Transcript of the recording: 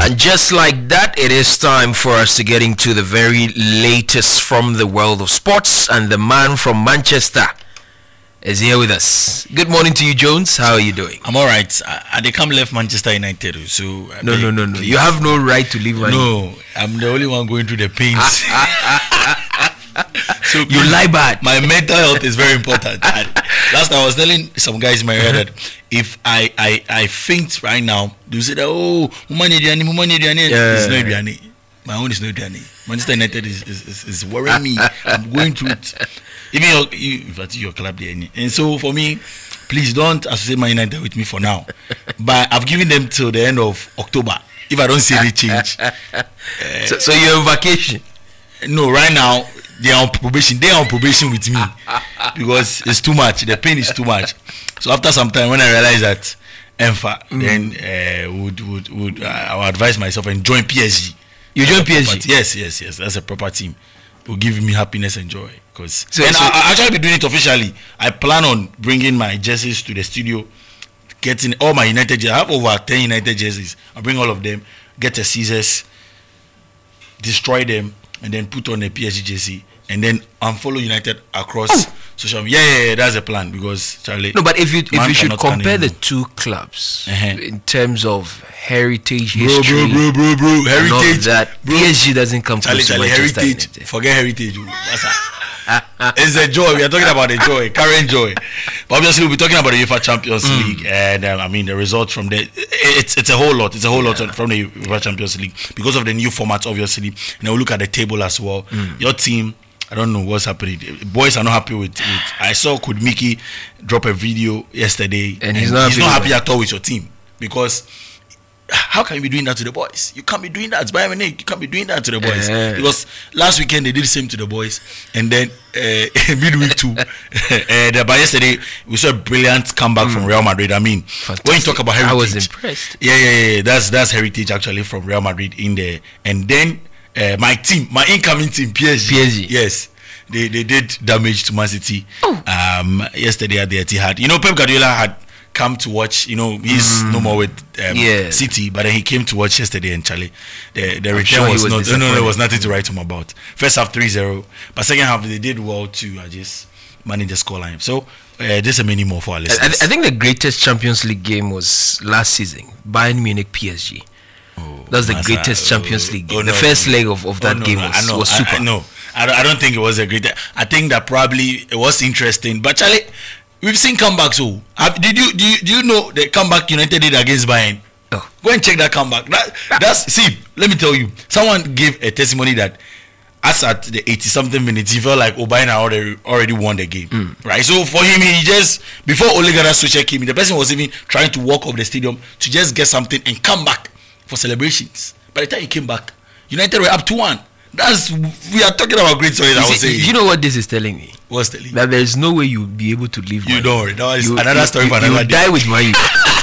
And just like that, it is time for us to get into the very latest from the world of sports, and the man from Manchester is here with us. Good morning to you, Jones. How are you doing? I'm all right. I come left Manchester United, so no. You have no right to leave. No, I'm the only one going through the pains. So you lie bad. My mental health is very important. Last time I was telling some guys in my head that if I faint right now, they say that it's not Diani. My own is not Diani. Manchester United is worrying me. I'm going through it. Even your club there. And so for me, please don't associate Man United with me for now. But I've given them till the end of October. If I don't see any change. So you're on vacation? No, right now they are on probation. They are on probation with me because it's too much. The pain is too much. So after some time, when I realize that then I would advise myself and join PSG. You join PSG? Yes. That's a proper team. It will give me happiness and joy. I'll actually be doing it officially. I plan on bringing my jerseys to the studio, getting all my United jerseys. I have over 10 United jerseys. I'll bring all of them, get the Caesars, destroy them, and then put on a PSG jersey, and then unfollow United across social media. Yeah, that's a plan because Charlie. No, but if you should compare the two clubs in terms of heritage, history, bro, heritage, that PSG doesn't come close to Manchester United. Forget heritage. It's a joy. We are talking about the joy, current joy. But obviously, we'll be talking about the UEFA Champions League, and the results from there. It's a whole lot. It's a whole lot from the UEFA Champions League because of the new format, obviously. And we'll look at the table as well. Your team, I don't know what's happening. Boys are not happy with. I saw Kudmiki drop a video yesterday, and he's not happy at all with your team because. How can you be doing that to the boys? You can't be doing that. It's Bayern Munich. You can't be doing that to the boys because last weekend they did the same to the boys, and then midweek too. But yesterday we saw a brilliant comeback from Real Madrid. I mean, fantastic. When you talk about heritage, I was impressed. Yeah. That's heritage actually from Real Madrid in there. And then my incoming team, PSG. Yes. They did damage to Man City yesterday at the Etihad. Pep Guardiola had come to watch, he's no more with City, but then he came to watch yesterday, and Charlie, the return was nothing to write home about. First half 3-0, but second half they did well to just manage the scoreline. So there's a many more for our listeners. I think the greatest Champions League game was last season, Bayern Munich PSG. That's the greatest Champions League game. The first leg of that game was super. I don't think it was a great. I think that probably it was interesting, but Charlie. We've seen comebacks. Do you know the comeback United did against Bayern? Oh. Go and check that comeback. Let me tell you. Someone gave a testimony that as at the 80-something minutes, he felt like Bayern already won the game. Right? So for him, he just before Ole Gunnar Solskjaer came in, the person was even trying to walk off the stadium to just get something and come back for celebrations. By the time he came back, United were up 2-1. We are talking about great stories. I was saying. You know what this is telling me? What's telling me? That there is no way you'll be able to leave. You don't worry. That is another story for another day. You die with Man U.